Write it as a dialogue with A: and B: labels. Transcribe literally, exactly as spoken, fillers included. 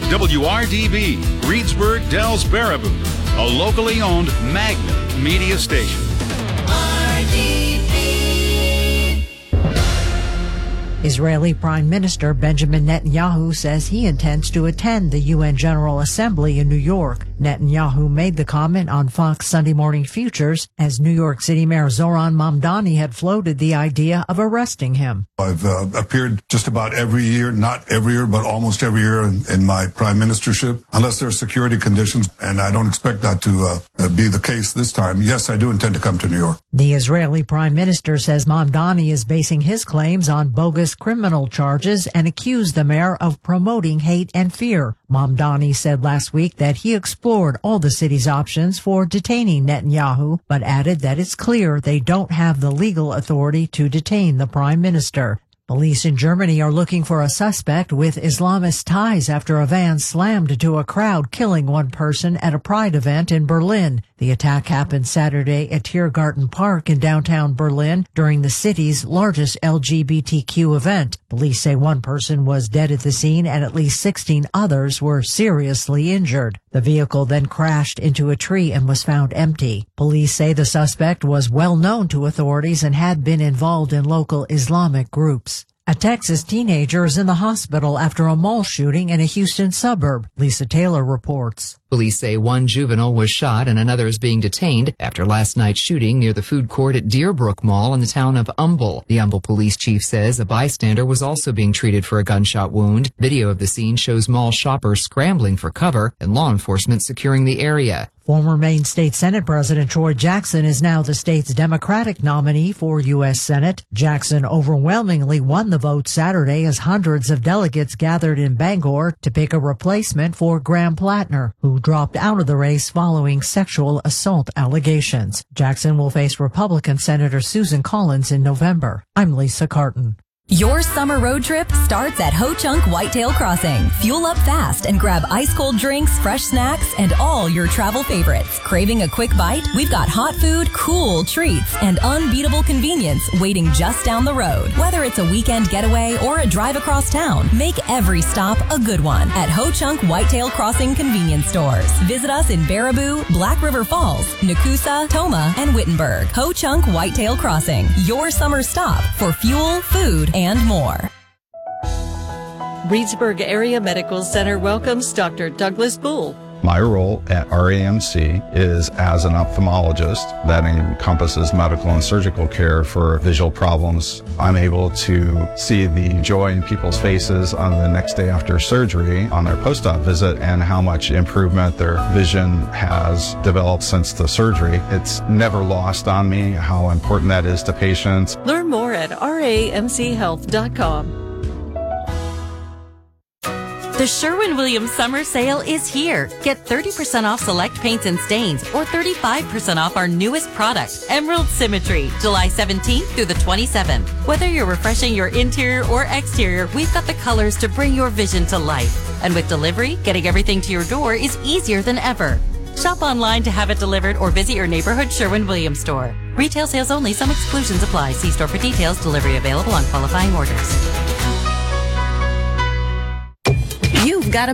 A: W R D B, Reedsburg, Dells, Baraboo, a locally owned Magnet media station.
B: R D B.
C: Israeli Prime Minister Benjamin Netanyahu says he intends to attend the U N General Assembly in New York. Netanyahu made the comment on Fox Sunday Morning Futures as New York City Mayor Zoran Mamdani had floated the idea of arresting him.
D: I've uh, appeared just about every year, not every year, but almost every year in, in my prime ministership, unless there are security conditions, and I don't expect that to uh, be the case this time. Yes, I do intend to come to New York.
C: The Israeli Prime Minister says Mamdani is basing his claims on bogus criminal charges and accused the mayor of promoting hate and fear. Mamdani said last week that he explored all the city's options for detaining Netanyahu, but added that it's clear they don't have the legal authority to detain the prime minister. Police in Germany are looking for a suspect with Islamist ties after a van slammed into a crowd, killing one person at a Pride event in Berlin. The attack happened Saturday at Tiergarten Park in downtown Berlin during the city's largest L G B T Q event. Police say one person was dead at the scene and at least sixteen others were seriously injured. The vehicle then crashed into a tree and was found empty. Police say the suspect was well known to authorities and had been involved in local Islamic groups. A Texas teenager is in the hospital after a mall shooting in a Houston suburb. Lisa Taylor reports.
E: Police say one juvenile was shot and another is being detained after last night's shooting near the food court at Deerbrook Mall in the town of Humble. The Humble police chief says a bystander was also being treated for a gunshot wound. Video of the scene shows mall shoppers scrambling for cover and law enforcement securing the area.
C: Former Maine State Senate President Troy Jackson is now the state's Democratic nominee for U S Senate. Jackson overwhelmingly won the vote Saturday as hundreds of delegates gathered in Bangor to pick a replacement for Graham Plattner, who dropped out of the race following sexual assault allegations. Jackson will face Republican Senator Susan Collins in November. I'm Lisa Carton.
F: Your summer road trip starts at Ho Chunk Whitetail Crossing. Fuel up fast and grab ice-cold drinks, fresh snacks, and all your travel favorites. Craving a quick bite? We've got hot food, cool treats, and unbeatable convenience waiting just down the road. Whether it's a weekend getaway or a drive across town, make every stop a good one at Ho Chunk Whitetail Crossing convenience stores. Visit us in Baraboo, Black River Falls, Nakusa, Toma, and Wittenberg. Ho Chunk Whitetail Crossing, your summer stop for fuel, food, and more.
G: Reedsburg Area Medical Center welcomes Doctor Douglas Bull.
H: My role at R A M C is as an ophthalmologist that encompasses medical and surgical care for visual problems. I'm able to see the joy in people's faces on the next day after surgery on their post-op visit and how much improvement their vision has developed since the surgery. It's never lost on me how important that is to patients.
G: Learn more at R A M C health dot com.
I: The Sherwin-Williams Summer Sale is here. Get thirty percent off select paints and stains or thirty-five percent off our newest product, Emerald Symmetry, July seventeenth through the twenty-seventh. Whether you're refreshing your interior or exterior, we've got the colors to bring your vision to life. And with delivery, getting everything to your door is easier than ever. Shop online to have it delivered or visit your neighborhood Sherwin-Williams store. Retail sales only. Some exclusions apply. See store for details. Delivery available on qualifying orders.